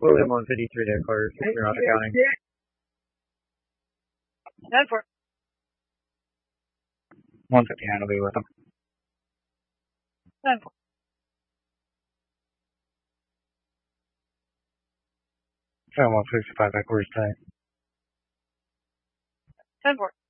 William 153 there, clear. You're not accounting. 10-4. 150 handle be with him. 10-4. So 165 back where's tight. 10-4.